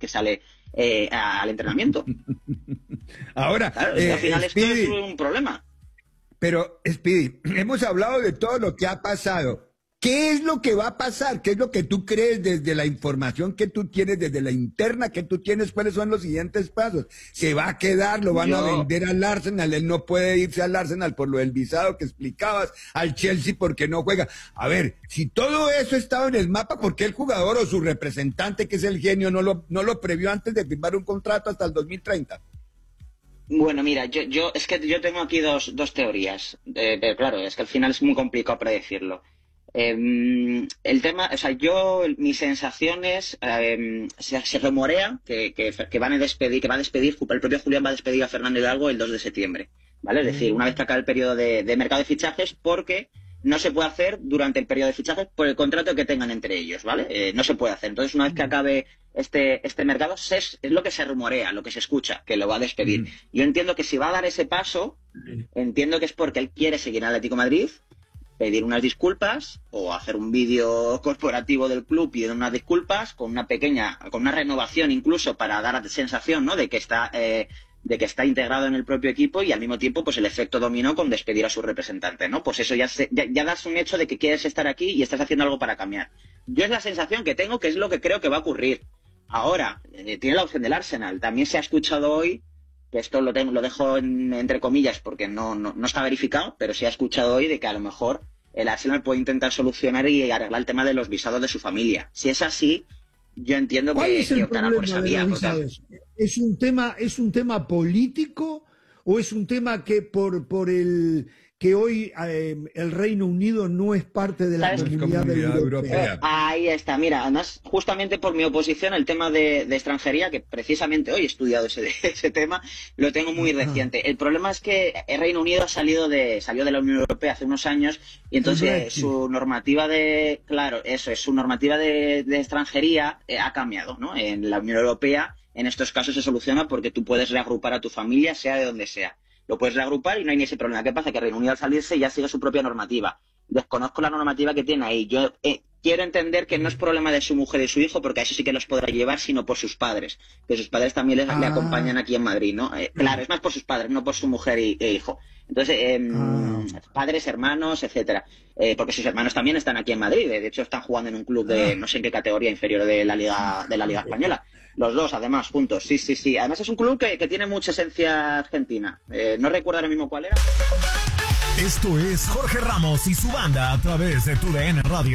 que sale al entrenamiento. Ahora, claro, al final esto es un problema. Pero, Speedy, hemos hablado de todo lo que ha pasado. ¿Qué es lo que va a pasar? ¿Qué es lo que tú crees desde la información que tú tienes, desde la interna que tú tienes? ¿Cuáles son los siguientes pasos? ¿Se va a quedar? ¿Lo van a vender al Arsenal? Él no puede irse al Arsenal por lo del visado que explicabas, al Chelsea porque no juega. A ver, si todo eso estaba en el mapa, ¿por qué el jugador o su representante, que es el genio, no lo previó antes de firmar un contrato hasta el 2030? Bueno, mira, yo tengo aquí dos teorías, pero claro, es que al final es muy complicado predecirlo. El tema, o sea, mi sensación es, se rumorea que van a despedir, que va a despedir, el propio Julián va a despedir a Fernando Hidalgo el 2 de septiembre, ¿vale? Es decir, una vez que acabe el periodo de mercado de fichajes, porque no se puede hacer durante el periodo de fichajes por el contrato que tengan entre ellos, ¿vale? No se puede hacer. Entonces, una vez que acabe este mercado, es lo que se rumorea, lo que se escucha, que lo va a despedir. Yo entiendo que si va a dar ese paso, entiendo que es porque él quiere seguir en Atlético de Madrid, pedir unas disculpas o hacer un vídeo corporativo del club pidiendo unas disculpas con una renovación incluso para dar la sensación, ¿no?, de que está integrado en el propio equipo y al mismo tiempo pues el efecto dominó con despedir a su representante, ¿no? Pues eso ya das un hecho de que quieres estar aquí y estás haciendo algo para cambiar. Yo es la sensación que tengo, que es lo que creo que va a ocurrir. Ahora, tiene la opción del Arsenal. También se ha escuchado hoy, que esto lo dejo entre comillas porque no está verificado, pero se ha escuchado hoy de que a lo mejor el Arsenal puede intentar solucionar y arreglar el tema de los visados de su familia. Si es así, yo entiendo que optará por esa vía. ¿Es un tema político o es un tema que por el que hoy el Reino Unido no es parte de la comunidad europea? Ahí está, mira, además, justamente por mi oposición al tema de extranjería, que precisamente hoy he estudiado ese tema, lo tengo muy reciente. El problema es que el Reino Unido salió de la Unión Europea hace unos años y entonces su normativa de extranjería ha cambiado, ¿no? En la Unión Europea, en estos casos se soluciona porque tú puedes reagrupar a tu familia, sea de donde sea. Lo puedes reagrupar y no hay ni ese problema. ¿Qué pasa? Que Reino Unido al salirse ya sigue su propia normativa. Desconozco la normativa que tiene ahí. Yo quiero entender que no es problema de su mujer y su hijo, porque a eso sí que los podrá llevar, sino por sus padres. Que sus padres también le acompañan aquí en Madrid, ¿no? Claro, es más por sus padres, no por su mujer e hijo. Entonces, padres, hermanos, etcétera. Porque sus hermanos también están aquí en Madrid. De hecho, están jugando en un club de no sé en qué categoría inferior de la Liga Española. Los dos, además, juntos. Sí. Además, es un club que tiene mucha esencia argentina. No recuerdo ahora mismo cuál era. Esto es Jorge Ramos y su banda a través de TUDN Radio.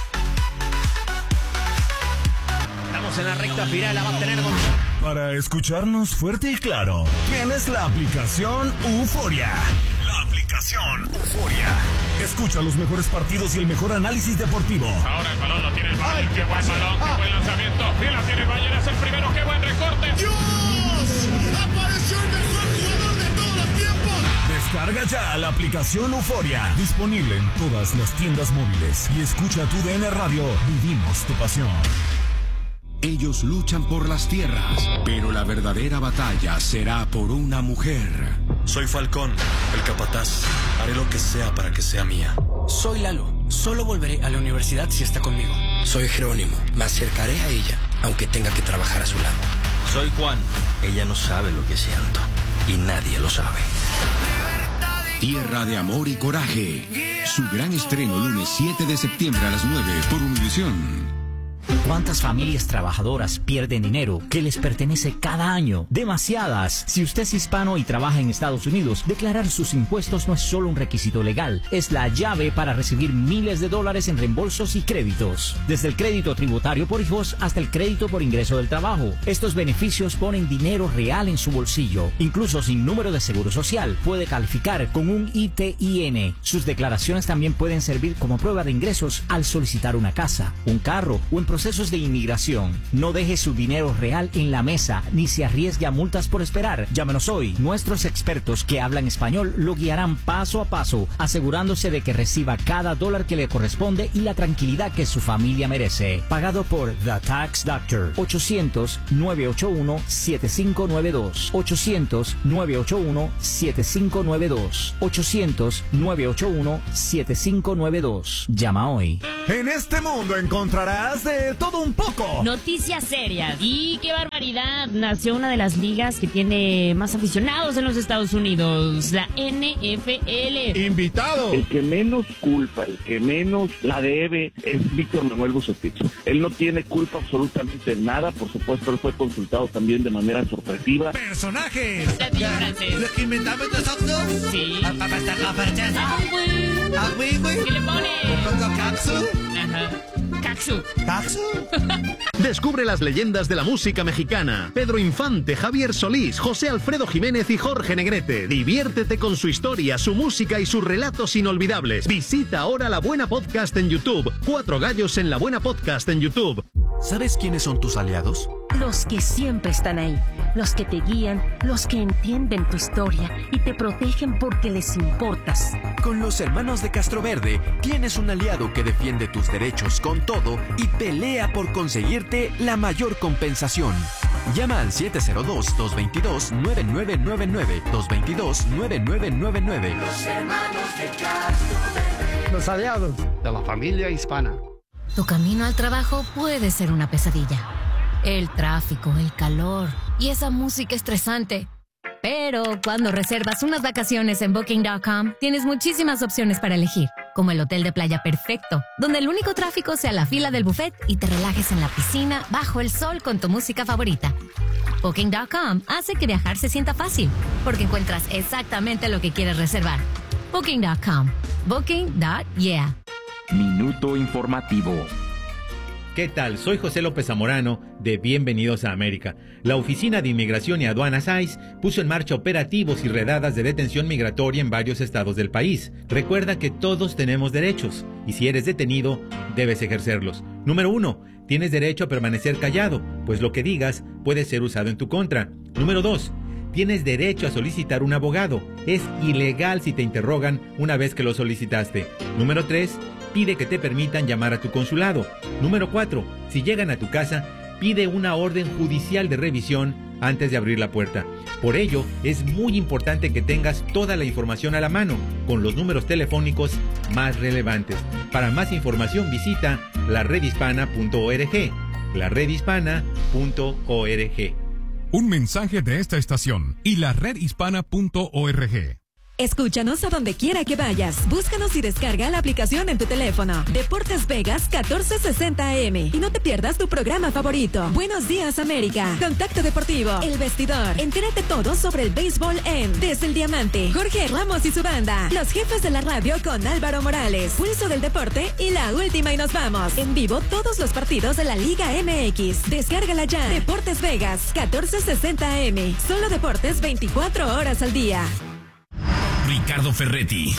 Estamos en la recta final, la va a tener Para escucharnos fuerte y claro, tienes la aplicación Euforia. La aplicación Euforia. Escucha los mejores partidos y el mejor análisis deportivo. Ahora el balón lo tiene el Bayern. Qué buen balón, qué buen lanzamiento. Y la tiene el Bayern, es el primero. Qué buen recorte. ¡Dios! ¡Apareció el mejor jugador de todos los tiempos! Descarga ya la aplicación Euforia. Disponible en todas las tiendas móviles. Y escucha TUDN Radio. Vivimos tu pasión. Ellos luchan por las tierras, pero la verdadera batalla será por una mujer. Soy Falcón, el capataz. Haré lo que sea para que sea mía. Soy Lalo. Solo volveré a la universidad si está conmigo. Soy Jerónimo. Me acercaré a ella, aunque tenga que trabajar a su lado. Soy Juan. Ella no sabe lo que siento. Y nadie lo sabe. Tierra de amor y coraje. Su gran estreno lunes 7 de septiembre a las 9 por Univisión. ¿Cuántas familias trabajadoras pierden dinero que les pertenece cada año? Demasiadas. Si usted es hispano y trabaja en Estados Unidos, declarar sus impuestos no es solo un requisito legal, es la llave para recibir miles de dólares en reembolsos y créditos. Desde el crédito tributario por hijos hasta el crédito por ingreso del trabajo. Estos beneficios ponen dinero real en su bolsillo. Incluso sin número de seguro social, puede calificar con un ITIN. Sus declaraciones también pueden servir como prueba de ingresos al solicitar una casa, un carro o en procesos de inmigración. No deje su dinero real en la mesa ni se arriesgue a multas por esperar. Llámenos hoy. Nuestros expertos que hablan español lo guiarán paso a paso, asegurándose de que reciba cada dólar que le corresponde y la tranquilidad que su familia merece. Pagado por The Tax Doctor. 800-981-7592. 800-981-7592. 800-981-7592. Llama hoy. En este mundo encontrarás de de todo un poco. Noticias serias. Y qué barbaridad, nació una de las ligas que tiene más aficionados en los Estados Unidos, la NFL. Invitado. El que menos culpa, el que menos la debe es Víctor Manuel Bucetich. Él no tiene culpa absolutamente de nada, por supuesto, él fue consultado también de manera sorpresiva. Personajes. ¿Los que inventamos nosotros? Sí. Para estar ¿Qué le pone? ¿Caxu? Ajá. Caxu. ¿Caxu? Descubre las leyendas de la música mexicana. Pedro Infante, Javier Solís, José Alfredo Jiménez y Jorge Negrete. Diviértete con su historia, su música y sus relatos inolvidables. Visita ahora La Buena Podcast en YouTube. 4 gallos en La Buena Podcast en YouTube. ¿Sabes quiénes son tus aliados? Los que siempre están ahí, los que te guían, los que entienden tu historia y te protegen porque les importas. Con los hermanos de Castroverde tienes un aliado que defiende tus derechos con todo y pelea por conseguirte la mayor compensación. Llama al 702-222-9999, 222-9999. Los hermanos de Castroverde. Los aliados de la familia hispana. Tu camino al trabajo puede ser una pesadilla. El tráfico, el calor y esa música estresante. Pero cuando reservas unas vacaciones en Booking.com, tienes muchísimas opciones para elegir, como el hotel de playa perfecto, donde el único tráfico sea la fila del buffet y te relajes en la piscina bajo el sol con tu música favorita. Booking.com hace que viajar se sienta fácil, porque encuentras exactamente lo que quieres reservar. Booking.com. Booking.yeah. Minuto informativo. ¿Qué tal? Soy José López Zamorano de Bienvenidos a América. La Oficina de Inmigración y Aduanas ICE puso en marcha operativos y redadas de detención migratoria en varios estados del país. Recuerda que todos tenemos derechos y si eres detenido, debes ejercerlos. Número 1. Tienes derecho a permanecer callado, pues lo que digas puede ser usado en tu contra. Número 2. Tienes derecho a solicitar un abogado. Es ilegal si te interrogan una vez que lo solicitaste. Número 3. Pide que te permitan llamar a tu consulado. Número 4. Si llegan a tu casa, pide una orden judicial de revisión antes de abrir la puerta. Por ello, es muy importante que tengas toda la información a la mano, con los números telefónicos más relevantes. Para más información visita laredhispana.org. laredhispana.org. Un mensaje de esta estación y laredhispana.org. Escúchanos a donde quiera que vayas. Búscanos y descarga la aplicación en tu teléfono. Deportes Vegas 1460 AM. Y no te pierdas tu programa favorito. Buenos Días América. Contacto Deportivo. El Vestidor. Entérate todo sobre el béisbol en Desde el Diamante. Jorge Ramos y su banda. Los jefes de la radio con Álvaro Morales. Pulso del Deporte y la última y nos vamos. En vivo todos los partidos de la Liga MX. Descárgala ya. Deportes Vegas 1460 AM. Solo deportes 24 horas al día. Ricardo Ferretti,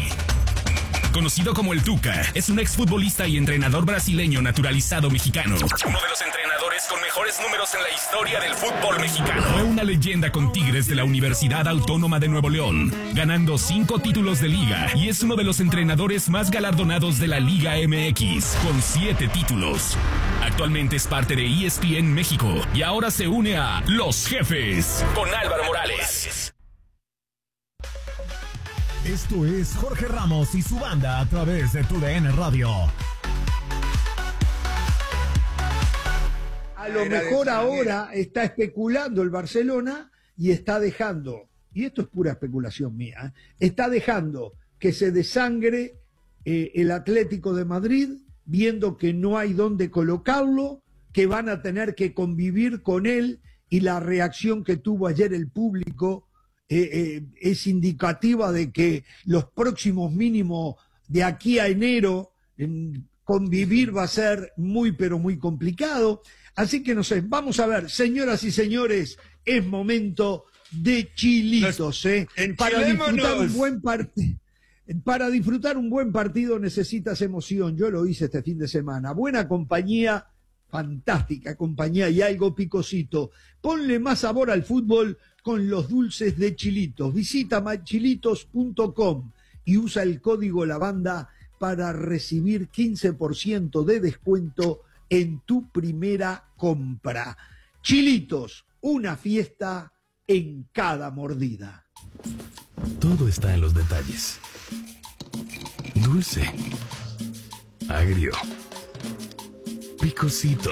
conocido como el Tuca, es un exfutbolista y entrenador brasileño naturalizado mexicano. Uno de los entrenadores con mejores números en la historia del fútbol mexicano. Fue una leyenda con Tigres de la Universidad Autónoma de Nuevo León, ganando 5 títulos de liga, y es uno de los entrenadores más galardonados de la Liga MX, con 7 títulos. Actualmente es parte de ESPN México y ahora se une a Los Jefes con Álvaro Morales. Esto es Jorge Ramos y su banda a través de TUDN Radio. A lo mejor ahora está especulando el Barcelona y está dejando, y esto es pura especulación mía, está dejando que se desangre el Atlético de Madrid, viendo que no hay dónde colocarlo, que van a tener que convivir con él, y la reacción que tuvo ayer el público es indicativa de que los próximos mínimos de aquí a enero convivir va a ser muy pero muy complicado. Así que no sé, vamos a ver, señoras y señores, es momento de chilitos, para disfrutar un buen partido. Para disfrutar un buen partido necesitas emoción. Yo lo hice este fin de semana. Buena compañía, fantástica compañía y algo picosito. Ponle más sabor al fútbol con los dulces de Chilitos. Visita mychilitos.com y usa el código LABANDA para recibir 15% de descuento en tu primera compra. Chilitos, una fiesta en cada mordida. Todo está en los detalles. Dulce, agrio, picosito.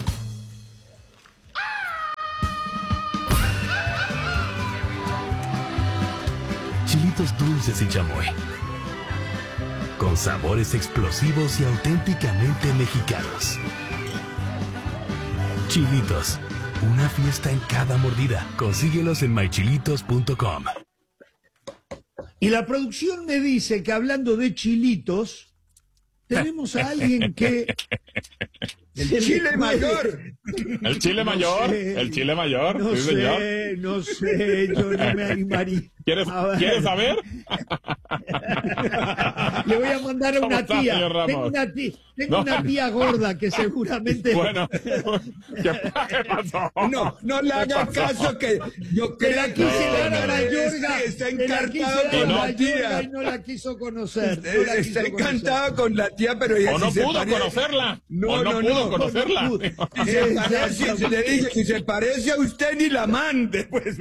Chilitos dulces y chamoy. Con sabores explosivos y auténticamente mexicanos. Chilitos, una fiesta en cada mordida. Consíguelos en mychilitos.com. Y la producción me dice que hablando de chilitos, tenemos a alguien que... El chile mayor. El chile mayor. El chile mayor. No sí, sé, señor. no sé, yo no me animaría. ¿Quieres saber? Le voy a mandar a una ¿Cómo está, tía. señor Ramos? Tengo una tía gorda que seguramente... Bueno, ¿qué pasó? No le haga caso que yo Que creo la quise dar a la que Yorga, está que la quise encartado dar con a la la tía. Yorga y no la quiso conocer. Está encantado con la tía, pero ella O no sí se pudo parece. conocerla. O no pudo conocerla. Si le dije, si se parece a usted, ni la mande, pues.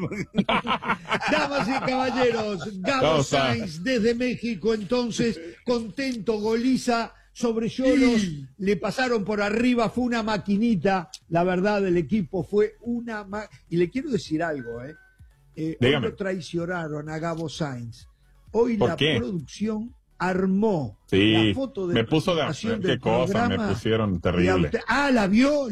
Damas y caballeros, Gabo Sainz desde México, entonces, contento, goliza sobre Xolos, le pasaron por arriba, fue una maquinita, la verdad, del equipo fue una y le quiero decir algo, hoy lo traicionaron a Gabo Sainz, hoy la producción armó la foto de me puso de qué cosa me pusieron terrible. ¿La vio?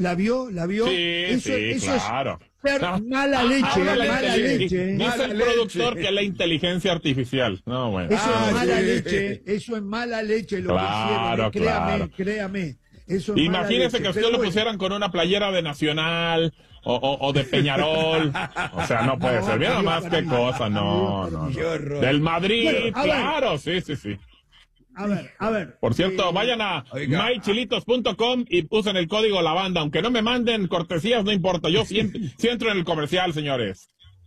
Sí, claro. Mala leche. Dice el productor que es la inteligencia artificial. No, bueno. Eso es mala leche, eso es mala leche lo que hicieron. Créame. Eso es Imagínese mala leche, que a usted lo pusieran con una playera de Nacional o de Peñarol. O sea, no puede ser. Mira nomás qué cosa, no. Del Madrid, claro, sí. A ver. Por cierto, vayan a mychilitos.com y usen el código La Banda. Aunque no me manden cortesías, no importa. Yo sí entro en el comercial, señores.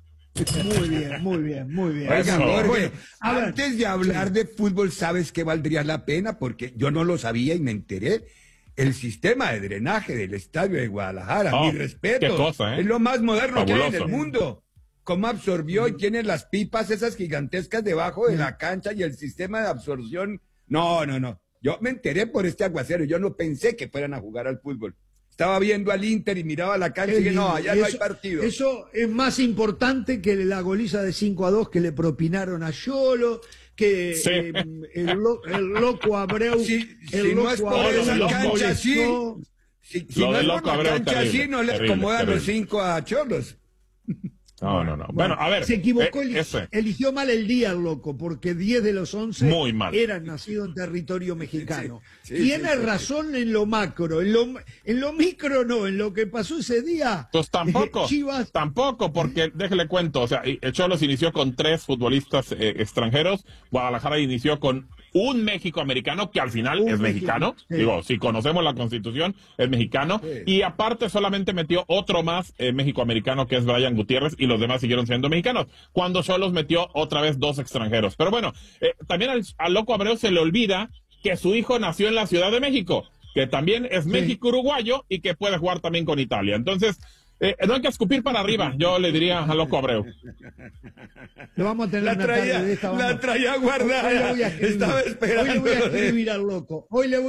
Muy bien. Oiga, Jorge, antes de hablar de fútbol, ¿sabes qué valdría la pena? Porque yo no lo sabía y me enteré. El sistema de drenaje del estadio de Guadalajara, mi respeto. Qué cosa, es lo más moderno fabuloso que hay en el mundo. Cómo absorbió y tiene las pipas esas gigantescas debajo de la cancha y el sistema de absorción. No. Yo me enteré por este aguacero. Yo no pensé que fueran a jugar al fútbol. Estaba viendo al Inter y miraba la cancha y dije, no, allá no hay partido. Eso es más importante que la goliza de 5-2 que le propinaron a Xolo, que el loco Abreu. Si no es por esa cancha así, si no es por la cancha así, no le acomodan los 5 a Xolos. No. Bueno, a ver. Se equivocó, eligió mal el día el loco, porque 10 de los 11 eran nacidos en territorio mexicano. Tiene razón en lo macro, en lo micro no, en lo que pasó ese día. Pues tampoco, porque déjele cuento, o sea, el Xolos inició con 3 futbolistas extranjeros, Guadalajara inició con un México-americano que al final es mexicano. Sí. Digo, si conocemos la Constitución, es mexicano. Sí. Y aparte solamente metió otro más México-americano que es Brian Gutiérrez y los demás siguieron siendo mexicanos. Cuando Xolos metió otra vez 2 extranjeros. Pero bueno, también al loco Abreu se le olvida que su hijo nació en la Ciudad de México, que también es México-uruguayo y que puede jugar también con Italia. Entonces, no hay que escupir para arriba, yo le diría a loco Abreu. Lo vamos a tener la traía guardada. Estaba esperando. Hoy le voy a escribir al loco.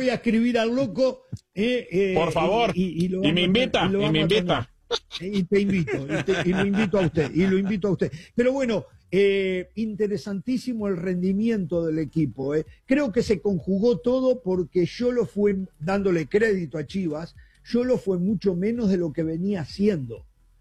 Por favor. Y me invita. Y te invito. Y lo invito a usted. Pero bueno, interesantísimo el rendimiento del equipo. Creo que se conjugó todo porque yo lo fue dándole crédito a Chivas. Xolo fue mucho menos de lo que venía haciendo.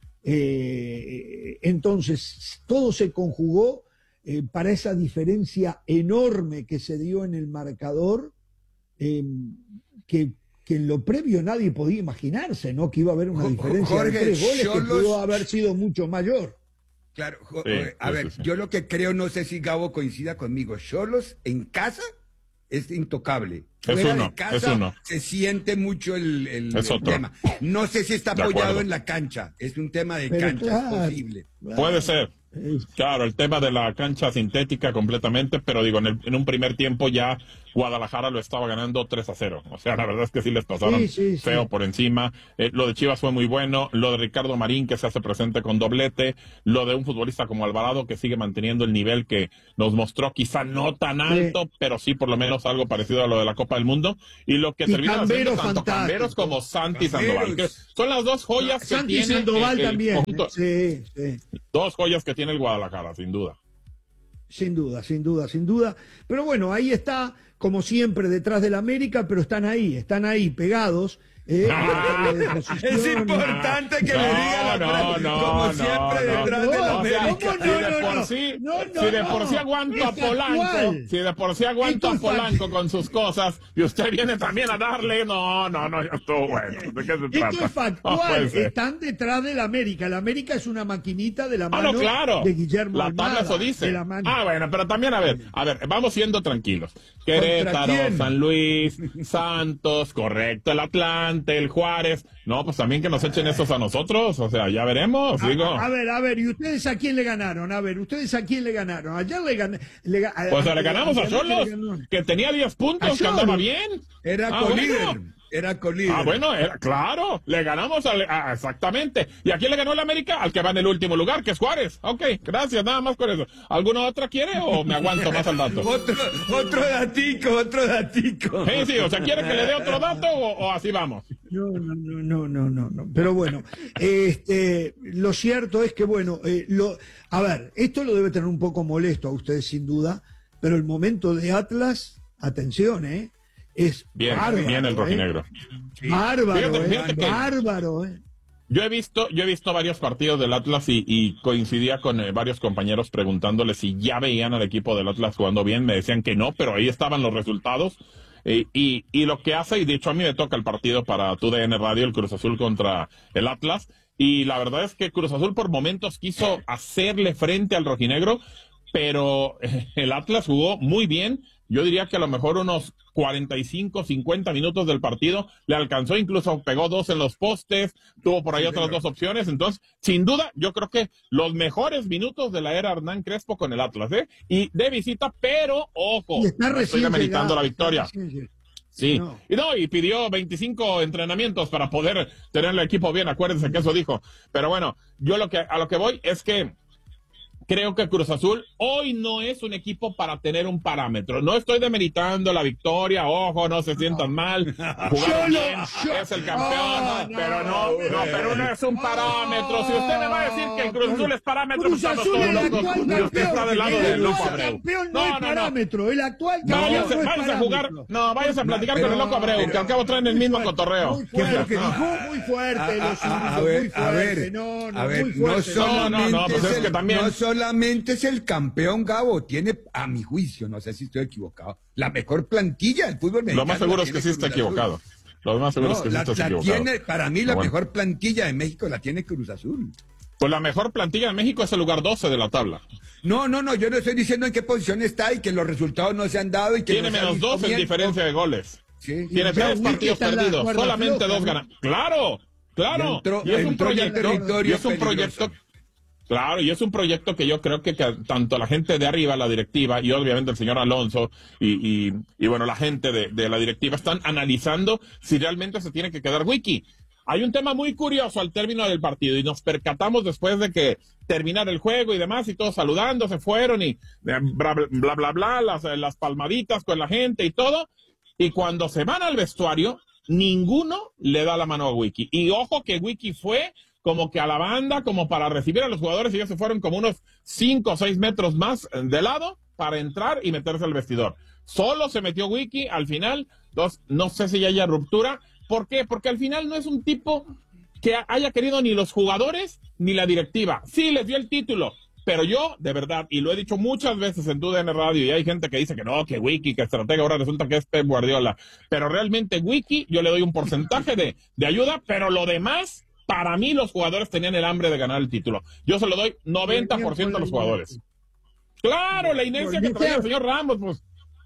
Entonces, todo se conjugó para esa diferencia enorme que se dio en el marcador, que en lo previo nadie podía imaginarse, ¿no? Que iba a haber una diferencia de 3 goles que pudo haber sido mucho mayor. Claro, yo lo que creo, no sé si Gabo coincida conmigo, Xolos en casa es intocable. Fuera de casa se siente mucho el tema. No sé si está apoyado en la cancha. Es un tema de cancha, es posible. Puede ser. Claro, el tema de la cancha sintética completamente, pero digo, en un primer tiempo ya Guadalajara lo estaba ganando 3-0. O sea, la verdad es que sí les pasaron feo por encima. Lo de Chivas fue muy bueno, lo de Ricardo Marín que se hace presente con doblete, lo de un futbolista como Alvarado que sigue manteniendo el nivel que nos mostró, quizá no tan alto, pero sí por lo menos algo parecido a lo de la Copa Copa del Mundo, y lo que terminan haciendo tanto Camberos como Santi Sandoval, que son las dos joyas que Santi tiene Sandoval el también. conjunto. Sí. Dos joyas que tiene el Guadalajara, sin duda. Sin duda. Pero bueno, ahí está, como siempre, detrás del América, pero están ahí, pegados. Es importante que le digan como siempre detrás de la América. Si de por sí aguanto a Polanco, con sus cosas, y usted viene también a darle, no, ya estuvo bueno. ¿De qué se trata? Esto es factual, están detrás del América. El América es una maquinita de la mano de Guillermo la tabla eso dice. Bueno, pero también, a ver, vamos siendo tranquilos. Querétaro, San Luis, Santos, correcto, el Atlante, el Juárez, no, pues también que nos echen esos a nosotros, o sea, ya veremos, digo. A ver, ¿y ustedes a quién le ganaron? Ayer le ganaron. Pues le ganamos a Xolos, que tenía 10 puntos, que andaba bien. Era colíder. Era colíder. Claro, le ganamos exactamente. ¿Y a quién le ganó el América? Al que va en el último lugar, que es Juárez. Ok, gracias, nada más con eso. ¿Alguna otra quiere o me aguanto más al dato? otro datico. Sí, o sea, ¿quiere que le dé otro dato o así vamos? No. Pero bueno, lo cierto es que, bueno, esto lo debe tener un poco molesto a ustedes sin duda, pero el momento de Atlas, atención, es bárbaro, bien el rojinegro. Bárbaro. Yo he visto varios partidos del Atlas y coincidía con varios compañeros preguntándole si ya veían al equipo del Atlas jugando bien. Me decían que no, pero ahí estaban los resultados. Y lo que hace, y de hecho a mí me toca el partido para TUDN Radio, el Cruz Azul contra el Atlas, y la verdad es que Cruz Azul por momentos quiso hacerle frente al rojinegro, pero el Atlas jugó muy bien. Yo diría que a lo mejor unos 45, 50 minutos del partido le alcanzó, incluso pegó 2 en los postes, tuvo por ahí otras 2 opciones. Entonces, sin duda, yo creo que los mejores minutos de la era Hernán Crespo con el Atlas, y de visita, pero ojo, no estoy demeritando la victoria. Sí, y pidió 25 entrenamientos para poder tener el equipo bien, acuérdense que eso dijo. Pero bueno, yo a lo que voy es que creo que Cruz Azul hoy no es un equipo para tener un parámetro. No estoy demeritando la victoria, ojo, no se sientan mal. Jugaron bien, es el campeón, pero no es un parámetro. Si usted me va a decir que el Cruz Azul es parámetro, Cruz Azul es el actual campeón. Usted está del lado del Loco Abreu. Campeón no es parámetro, el actual campeón no es parámetro. A jugar, váyase a platicar con el Loco Abreu, que al cabo traen el mismo cotorreo. Muy fuerte, muy fuerte. Pues es que también solamente es el campeón, Gabo, tiene, a mi juicio, no sé si estoy equivocado, la mejor plantilla del fútbol mexicano. Lo más seguro es que sí está equivocado. Lo más seguro es que sí está equivocado. Para mí la mejor plantilla de México la tiene Cruz Azul. Pues la mejor plantilla de México es el lugar 12 de la tabla. No, yo no estoy diciendo en qué posición está y que los resultados no se han dado y que tiene menos 2 en diferencia de goles. Sí, tiene 3 partidos perdidos, solamente 2 ganados. ¡Claro! Y es un proyecto. Claro, y es un proyecto que yo creo que tanto la gente de arriba, la directiva, y obviamente el señor Alonso, y bueno, la gente de la directiva están analizando si realmente se tiene que quedar Wiki. Hay un tema muy curioso al término del partido, y nos percatamos después de que terminara el juego y demás, y todos saludando, se fueron, y bla, las palmaditas con la gente y todo, y cuando se van al vestuario, ninguno le da la mano a Wiki. Y ojo que Wiki fue como que a la banda, como para recibir a los jugadores, y ya se fueron como unos 5 o 6 metros más de lado para entrar y meterse al vestidor. Solo se metió Wiki al final. No sé si ya haya ruptura. ¿Por qué? Porque al final no es un tipo que haya querido ni los jugadores ni la directiva. Sí, les dio el título, pero yo, de verdad, y lo he dicho muchas veces en TUDN Radio, y hay gente que dice que no, que Wiki, que estratega, ahora resulta que es Pep Guardiola. Pero realmente Wiki, yo le doy un porcentaje de ayuda, pero lo demás, para mí los jugadores tenían el hambre de ganar el título. Yo se lo doy 90% a los jugadores. Claro, la inercia que traía el señor Ramos, pues.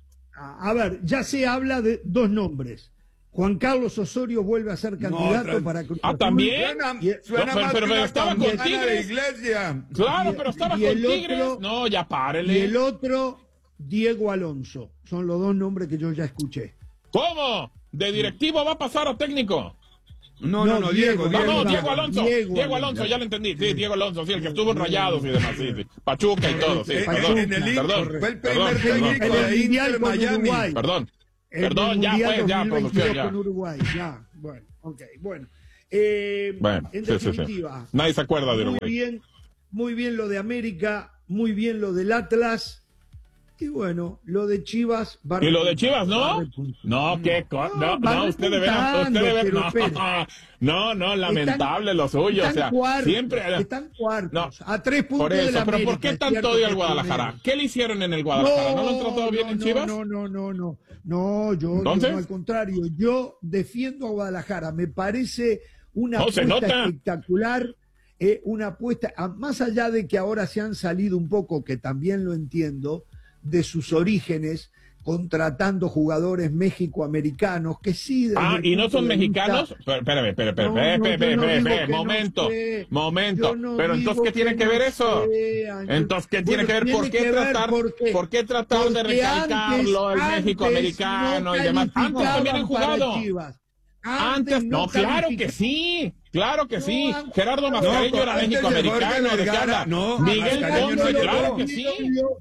A ver, ya se habla de 2 nombres. Juan Carlos Osorio vuelve a ser candidato para Cruz Azul. ¿También? Pero estaba con Tigres. Claro, pero estaba con Tigres. No, ya párele. Y el otro, Diego Alonso. Son los 2 nombres que yo ya escuché. ¿Cómo? ¿De directivo va a pasar a técnico? No, Diego Alonso. Diego Alonso, ya lo entendí. Sí, Diego Alonso, sí, el que estuvo en Rayados y demás, sí. Pachuca y todo, sí. Perdón. Fue el primer técnico de Inter Miami. Perdón. Perdón, ya pues, ya, producción, ya. Con Uruguay, ya. Bueno, ok, bueno. Bueno, en definitiva. Sí. Nadie se acuerda de Uruguay. Muy bien lo de América, muy bien lo del Atlas. Y bueno, lo de Chivas. ¿Y lo de Chivas, no? No, qué cosa. No, usted debe ver. No, lamentable lo suyo. O sea, siempre. Están cuartos. A 3 puntos por eso, de la pero América. ¿por qué tanto odio al Guadalajara? ¿Qué le hicieron en el Guadalajara? ¿No lo han tratado bien en Chivas? No, yo al contrario. Yo defiendo a Guadalajara. Me parece una apuesta espectacular. Una apuesta, más allá de que ahora se han salido un poco, que también lo entiendo, de sus orígenes, contratando jugadores mexicoamericanos que sí. ¿Y no son mexicanos? Espérame, momento. Pero entonces, ¿qué tiene que ver eso? Entonces, ¿qué tiene que ver? ¿Por qué tratar de recalcarlo el mexicoamericano y demás? Antes también han jugado. Antes, claro que sí. Gerardo Mascareño era México-americano. ¿De qué habla? Miguel Ponce, claro que sí.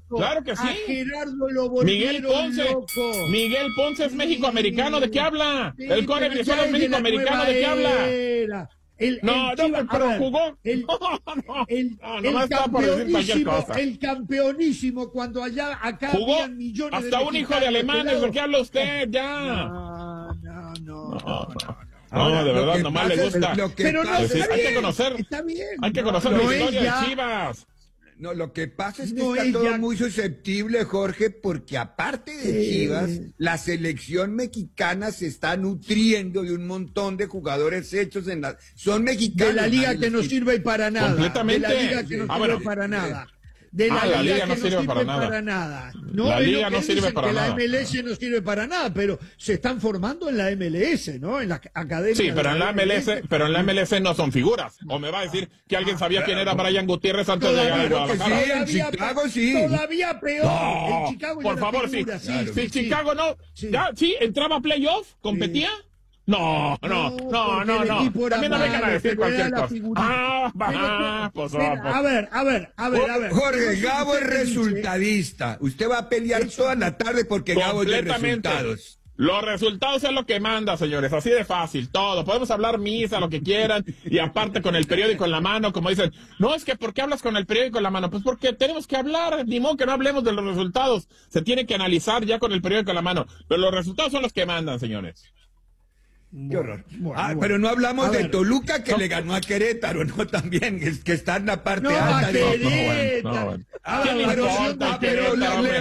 Miguel Ponce es México-americano. ¿De qué habla? El Core Brizuela es México-americano. ¿De qué habla? Pero jugó. El campeonísimo, cuando acá jugó habían millones hasta un hijo de alemanes. ¿De qué habla usted? Ya. No, de verdad, nomás le gusta. Pero hay que conocer. Hay que conocer la historia de Chivas. No, lo que pasa es que está todo muy susceptible, Jorge, porque aparte de Chivas, la selección mexicana se está nutriendo de un montón de jugadores hechos son mexicanos. De la liga que no sirve para nada. Completamente. De la liga que no sirve para nada. La liga no sirve para nada. La liga no sirve para nada. La MLS no sirve para nada, pero se están formando en la MLS, ¿no? En la academia. Sí, pero en la MLS no son figuras. O me va a decir que alguien sabía quién era Brian Gutiérrez antes de llegar a Guadalajara. Sí, en Chicago sí. Todavía peor. No, en Chicago por favor, figura, sí. Chicago no. Sí, entraba a playoff, competía. No. También no vengan a decir cualquier cosa. A ver. Jorge, Gabo es resultadista. Usted va a pelear toda la tarde porque Gabo es de resultados. Los resultados es lo que manda, señores, así de fácil, todo. Podemos hablar misa, lo que quieran, y aparte con el periódico en la mano, como dicen, no, es que ¿por qué hablas con el periódico en la mano? Pues porque tenemos que hablar, ni modo que no hablemos de los resultados. Se tiene que analizar ya con el periódico en la mano, pero los resultados son los que mandan, señores. Qué horror. Pero no hablamos de Toluca que le ganó a Querétaro, ¿no? También, es que está en la parte alta. Pero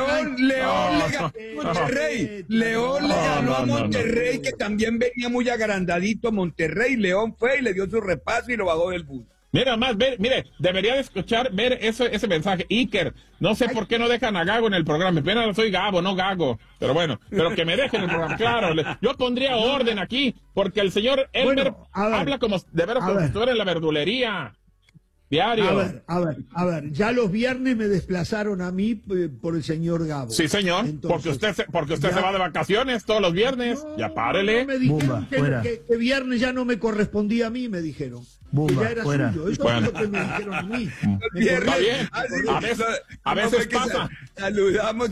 León le ganó a Monterrey, que también venía muy agrandadito. Monterrey, León fue y le dio su repaso y lo bajó del bus. Mira, mire, debería de escuchar, ver ese mensaje. Iker, no sé por qué no dejan a Gago en el programa. Apenas soy Gabo, no Gago. Pero bueno, pero que me dejen en el programa. Claro, yo pondría orden aquí, porque el señor Elmer habla como de veras como si estuviera en la verdulería. Diario. A ver, ya los viernes me desplazaron a mí por el señor Gabo. Sí, señor. Entonces, porque usted se va de vacaciones todos los viernes. Ya párele. Me dijeron que viernes ya no me correstía a mí, me dijeron. Bumba, ya era fuera. suyo. Eso es lo que me dijeron a mí. Está bien. A veces pasa. Saludamos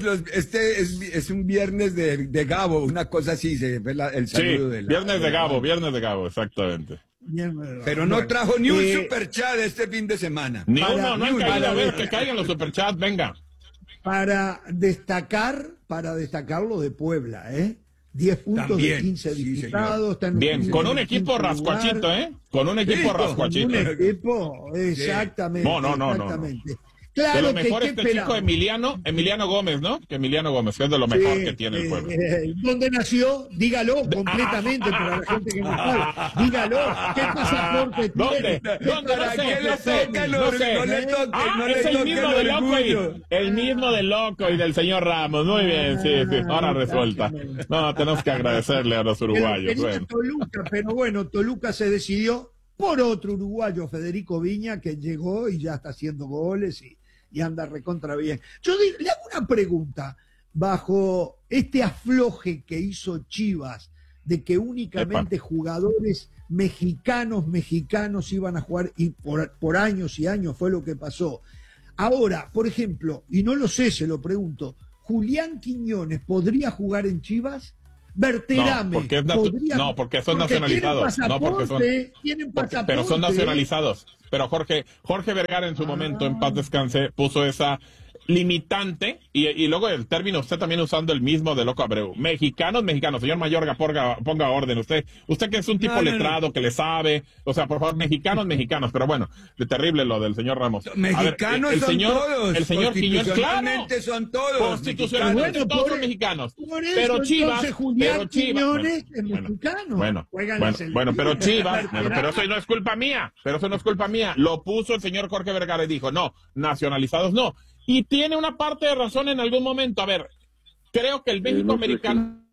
es un viernes de Gabo, una cosa así, se ve el saludo de la, viernes de Gabo, exactamente. Pero no trajo ni un superchat este fin de semana. Ni uno, no han caído. A ver, que caigan los superchats, venga. Para destacar lo de Puebla, 10 puntos también, de 15 disputados. Bien, con un equipo rascuachito, Con un equipo rascuachito. Con un equipo, exactamente. No. Claro, de lo mejor chico Emiliano Gómez, ¿no? Que Emiliano Gómez, que es de lo mejor que tiene el pueblo. ¿Dónde nació? Dígalo completamente para la gente que no sabe. Dígalo. ¿Qué pasaporte tiene? ¿Dónde? ¿Para qué le toca? No le toque. Es el mismo de Loco el mismo de Loco y del señor Ramos. Muy bien, sí. Ahora resuelta. No, tenemos que agradecerle a los uruguayos. Pero bueno, Toluca se decidió por otro uruguayo, Federico Viña, que llegó y ya está haciendo goles y anda recontra bien. Yo le hago una pregunta, bajo este afloje que hizo Chivas, de que únicamente jugadores mexicanos iban a jugar, y por años y años fue lo que pasó. Ahora, por ejemplo, y no lo sé, se lo pregunto, ¿Julián Quiñones podría jugar en Chivas? Berterame. No, porque son nacionalizados. Tienen pasaporte. Pero son nacionalizados. Pero Jorge Vergara en su momento, en paz descanse, puso esa limitante, y luego el término, usted también usando el mismo de Loco Abreu. Mexicanos, señor Mayorga, ponga orden. Usted que es un tipo letrado, que le sabe, o sea, por favor, mexicanos, pero bueno, de terrible lo del señor Ramos. Mexicanos son todos. El señor Quiñones, claro. Son todos. Constitucionalmente todos son mexicanos. Pero Chivas, es mexicano. Bueno, pero Chivas, pero eso no es culpa mía. Lo puso el señor Jorge Vergara y dijo, no, nacionalizados no. Y tiene una parte de razón en algún momento. A ver, creo que el México americano